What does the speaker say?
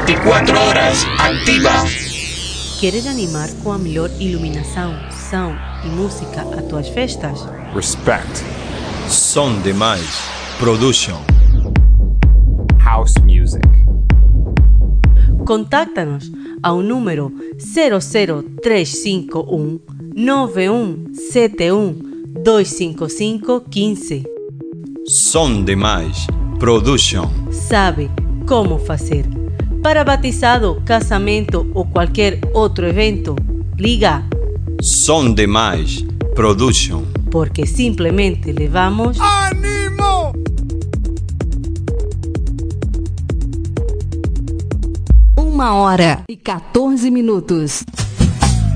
24 horas activa. Queres animar com a melhor iluminação, som e música as tuas festas? Respect. Som Demais Production. House music. Contacta-nos ao número 00351 9171 255 15. Som Demais Production. Sabe como fazer. Para batizado, casamento ou qualquer outro evento, liga. Som Demais Production. Porque simplesmente levamos... ¡Ánimo! 1h14.